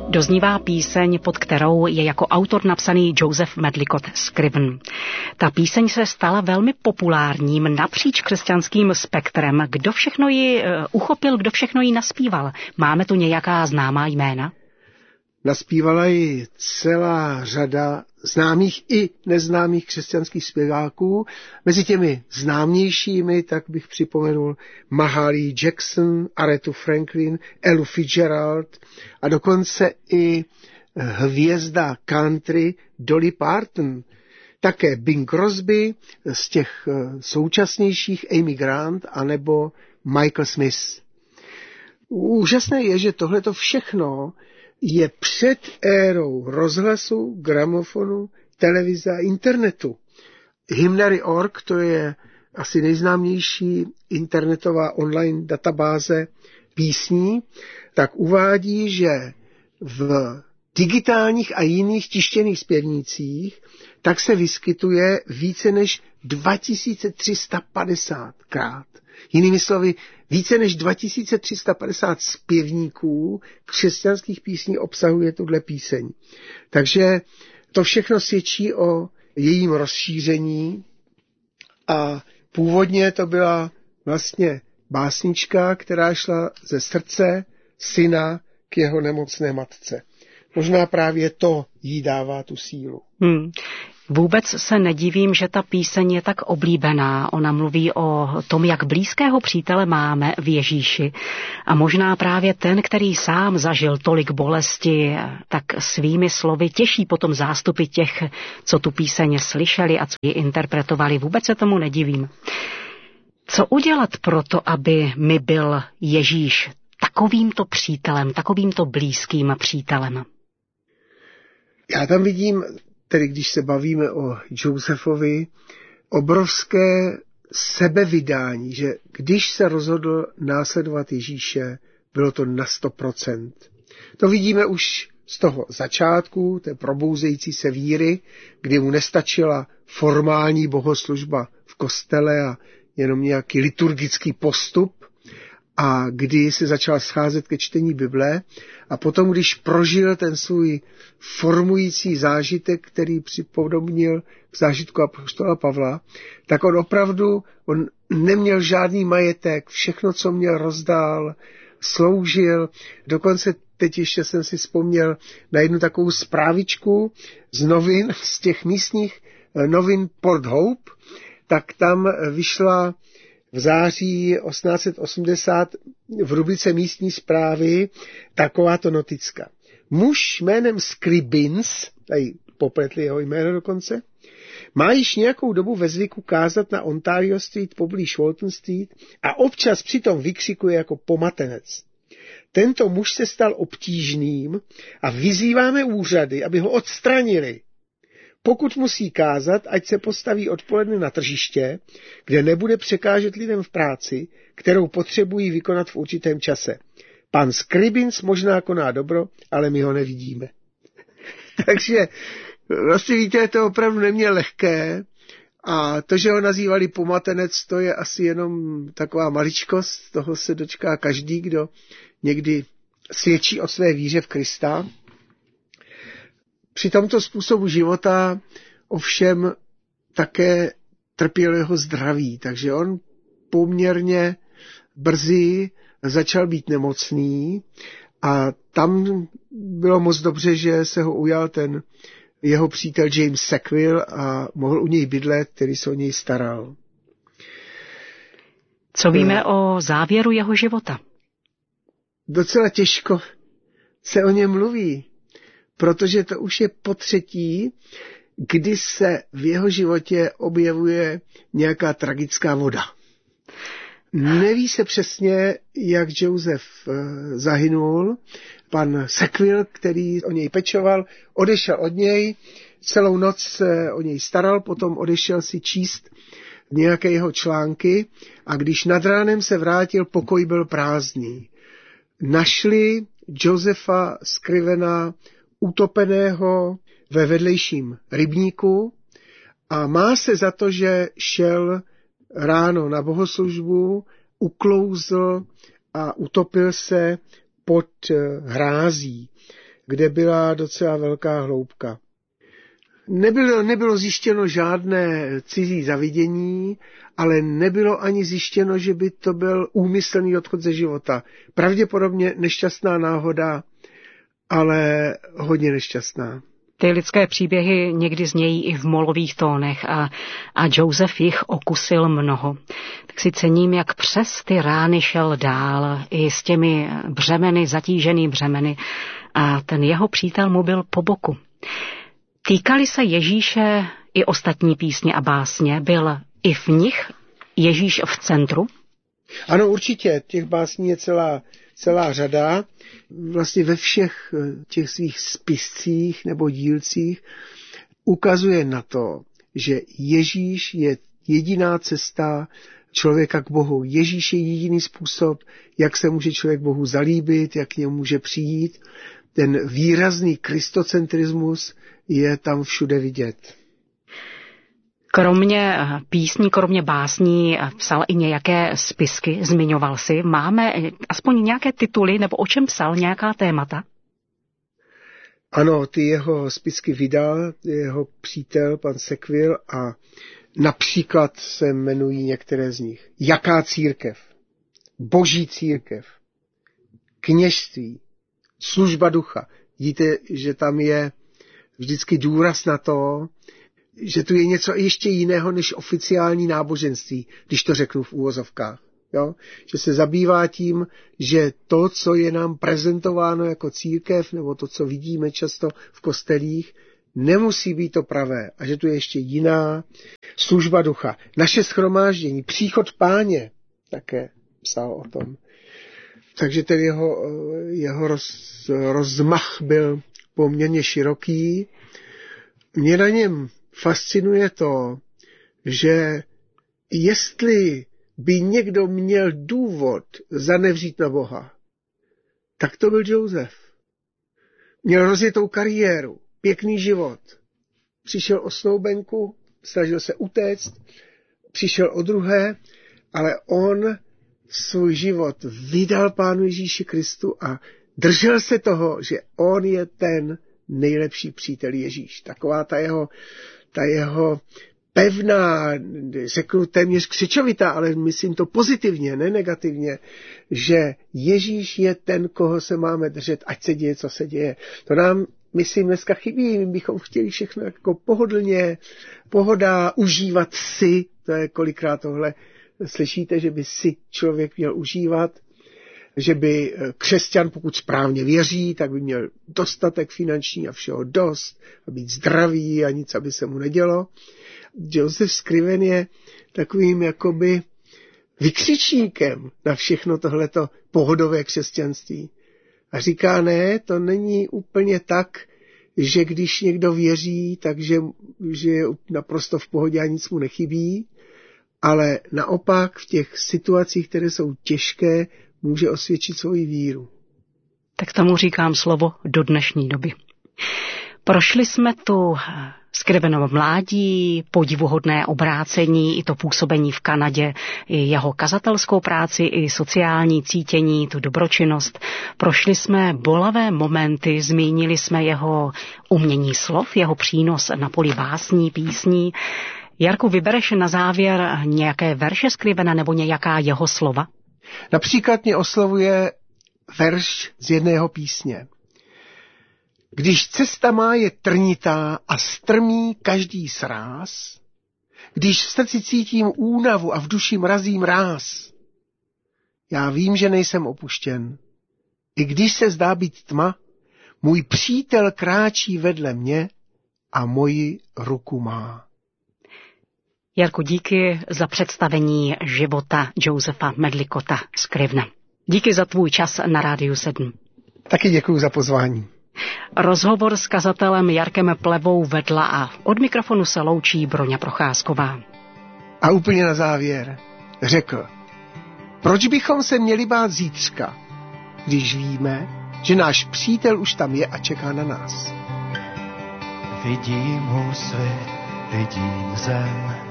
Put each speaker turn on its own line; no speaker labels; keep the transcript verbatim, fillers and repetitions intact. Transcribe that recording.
Doznívá píseň, pod kterou je jako autor napsaný Joseph Medlicott Scriven. Ta píseň se stala velmi populárním napříč křesťanským spektrem. Kdo všechno ji uchopil, kdo všechno ji naspíval? Máme tu nějaká známá jména?
Naspívala ji celá řada známých i neznámých křesťanských zpěváků. Mezi těmi známějšími tak bych připomenul Mahalia Jackson, Arethu Franklin, Elu Fitzgerald a dokonce i hvězda country Dolly Parton. Také Bing Crosby, z těch současnějších Amy Grant anebo Michael Smith. Úžasné je, že tohleto všechno je před érou rozhlasu, gramofonu, televize a internetu. Hymnary tečka org, to je asi nejznámější internetová online databáze písní, tak uvádí, že v digitálních a jiných tištěných zpěvnících tak se vyskytuje více než dva tisíce tři sta padesát krát. Jinými slovy, více než dva tisíce tři sta padesát zpěvníků křesťanských písní obsahuje tuhle píseň. Takže to všechno svědčí o jejím rozšíření a původně to byla vlastně básnička, která šla ze srdce syna k jeho nemocné matce. Možná právě to jí dává tu sílu.
Hmm. Vůbec se nedivím, že ta píseň je tak oblíbená. Ona mluví o tom, jak blízkého přítele máme v Ježíši. A možná právě ten, který sám zažil tolik bolesti, tak svými slovy těší potom zástupy těch, co tu píseň slyšeli a co ji interpretovali. Vůbec se tomu nedivím. Co udělat proto, aby mi byl Ježíš takovýmto přítelem, takovýmto blízkým přítelem?
Já tam vidím, tedy když se bavíme o Josephovi, obrovské sebevydání, že když se rozhodl následovat Ježíše, bylo to na sto procent. To vidíme už z toho začátku, té probouzející se víry, kdy mu nestačila formální bohoslužba v kostele a jenom nějaký liturgický postup, a kdy se začal scházet ke čtení Bible a potom, když prožil ten svůj formující zážitek, který připodobnil k zážitku apoštola Pavla, tak on opravdu on neměl žádný majetek, všechno, co měl, rozdál, sloužil. Dokonce teď ještě jsem si vzpomněl na jednu takovou zprávičku z novin, z těch místních novin Port Hope, tak tam vyšla v září osmnáct osmdesát v rubrice místní zprávy takováto noticka. Muž jménem Scribbins, tady popletli jeho jméno dokonce, má již nějakou dobu ve zvyku kázat na Ontario Street poblíž Walton Street a občas přitom vykřikuje jako pomatenec. Tento muž se stal obtížným a vyzýváme úřady, aby ho odstranili. Pokud musí kázat, ať se postaví odpoledne na tržiště, kde nebude překážet lidem v práci, kterou potřebují vykonat v určitém čase. Pan Scribbins možná koná dobro, ale my ho nevidíme. Takže vlastně víte, to opravdu neměl lehké a to, že ho nazývali pomatenec, to je asi jenom taková maličkost, toho se dočká každý, kdo někdy svědčí o své víře v Krista. Při tomto způsobu života ovšem také trpěl jeho zdraví, takže on poměrně brzy začal být nemocný a tam bylo moc dobře, že se ho ujal ten jeho přítel James Sackville a mohl u něj bydlet, který se o něj staral.
Co víme o závěru jeho života?
Docela těžko se o něm mluví, protože to už je po třetí, kdy se v jeho životě objevuje nějaká tragická voda. Neví se přesně, jak Joseph zahynul. Pan Sackville, který o něj pečoval, odešel od něj, celou noc se o něj staral, potom odešel si číst nějaké jeho články a když nad ránem se vrátil, pokoj byl prázdný. Našli Josepha Scrivena utopeného ve vedlejším rybníku a má se za to, že šel ráno na bohoslužbu, uklouzl a utopil se pod hrází. kde byla docela velká hloubka. Nebylo, nebylo zjištěno žádné cizí zavidění, ale nebylo ani zjištěno, že by to byl úmyslný odchod ze života. Pravděpodobně nešťastná náhoda, ale hodně nešťastná.
Ty lidské příběhy někdy znějí i v molových tónech a, a Joseph jich okusil mnoho. Tak si cením, jak přes ty rány šel dál, i s těmi břemeny, zatížený břemeny, a ten jeho přítel mu byl po boku. Týkali se Ježíše i ostatní písně a básně? Byl i v nich Ježíš v centru?
Ano, určitě. Těch básní je celá, celá řada. Vlastně ve všech těch svých spiscích nebo dílcích ukazuje na to, že Ježíš je jediná cesta člověka k Bohu. Ježíš je jediný způsob, jak se může člověk Bohu zalíbit, jak k němu může přijít. Ten výrazný kristocentrismus je tam všude vidět.
Kromě písní, kromě básní psal i nějaké spisky, zmiňoval si. Máme aspoň nějaké tituly, nebo o čem psal, nějaká témata?
Ano, ty jeho spisky vydal jeho přítel, pan Sequil, a například se jmenují některé z nich. Jaká církev? Boží církev. Kněžství. Služba ducha. Vidíte, že tam je vždycky důraz na to, že tu je něco ještě jiného než oficiální náboženství, když to řeknu v úvozovkách. Jo? Že se zabývá tím, že to, co je nám prezentováno jako církev, nebo to, co vidíme často v kostelích, nemusí být to pravé. A že tu je ještě jiná služba ducha. Naše shromáždění, příchod Páně, také psal o tom. Takže ten jeho, jeho roz, rozmach byl poměrně široký. Mě na něm fascinuje to, že jestli by někdo měl důvod zanevřít na Boha, tak to byl Joseph. Měl rozjetou kariéru, pěkný život. Přišel o snoubenku, snažil se utéct, přišel o druhé, ale on svůj život vydal Pánu Ježíši Kristu a držel se toho, že on je ten nejlepší přítel Ježíš. Taková ta jeho, ta jeho pevná, řeknu téměř křičovitá, ale myslím to pozitivně, ne negativně, že Ježíš je ten, koho se máme držet, ať se děje, co se děje. To nám, myslím, dneska chybí. My bychom chtěli všechno jako pohodlně, pohoda, užívat si, to je kolikrát tohle slyšíte, že by si člověk měl užívat, že by křesťan, pokud správně věří, tak by měl dostatek finanční a všeho dost, a být zdravý a nic, aby se mu nedělo. Joseph Scriven je takovým jakoby vykřičníkem na všechno tohleto pohodové křesťanství. A říká, ne, to není úplně tak, že když někdo věří, takže že je naprosto v pohodě a nic mu nechybí, ale naopak v těch situacích, které jsou těžké, může osvědčit svoji víru.
Tak tomu říkám slovo do dnešní doby. Prošli jsme tu Scrivenovo mládí, podivuhodné obrácení, i to působení v Kanadě, i jeho kazatelskou práci, i sociální cítění, tu dobročinnost. Prošli jsme bolavé momenty, zmínili jsme jeho umění slov, jeho přínos na poli básní, písní. Jarku, vybereš na závěr nějaké verše Scrivena nebo nějaká jeho slova?
Například mě oslovuje verš z jedné jeho písně. Když cesta má je trnitá a strmý každý sráz, když v srdci cítím únavu a v duši mrazí mráz, já vím, že nejsem opuštěn. I když se zdá být tma, můj přítel kráčí vedle mě a moji ruku má.
Jarku, díky za představení života Josepha Medlicotta Scrivena. Díky za tvůj čas na Rádiu sedm.
Taky děkuji za pozvání.
Rozhovor s kazatelem Jarkem Plevou vedla a od mikrofonu se loučí Broňa Procházková.
A úplně na závěr řekl, proč bychom se měli bát zítřka, když víme, že náš přítel už tam je a čeká na nás.
Vidím husy, vidím zem,